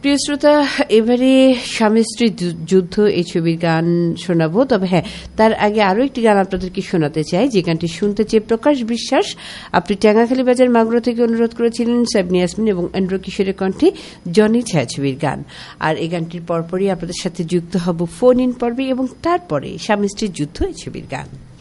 প্রিয় শ্রোতা, এবারে স্বামী স্ত্রী যুদ্ধ এই ছবির গান শোনাবো। তবে হ্যাঁ, তার আগে আরো একটি গান আপনাদেরকে শোনাতে চাই, যে গানটি শুনতে চেয়ে প্রকাশ বিশ্বাস আপনি ট্যাঙ্গাখালী বাজার মাগুরা থেকে অনুরোধ করেছিলেন সাবনি ইয়াসমিন এবং এন্ড্রো কিশোরের কণ্ঠে জনি ছায়াছবির গান। আর এই গানটির পরপরই আপনাদের সাথে যুক্ত হব ফোন ইন পর্বে এবং তারপরে স্বামী স্ত্রীর যুদ্ধ এই ছবির গান।